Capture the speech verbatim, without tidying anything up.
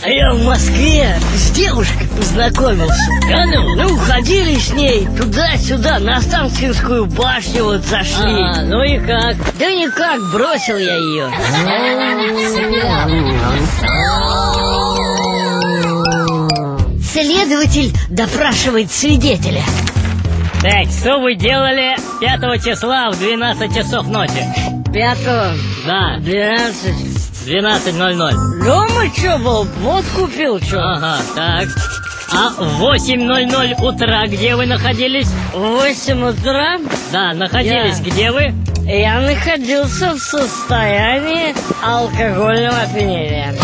А я в Москве с девушкой познакомился. Да ну? Ну, ходили с ней туда-сюда, на Останкинскую башню вот зашли. А, ну и как? Да никак, бросил я ее. Следователь допрашивает свидетеля. Так, что вы делали пятого числа в двенадцать часов ночи? Пятого, Да, двенадцать. двенадцать ноль ноль. Дома что был? Водку пил, что? Ага, так. А в восемь ноль ноль утра где вы находились? В восемь утра Да, находились. Я- Где вы? я находился в состоянии алкогольного опьянения.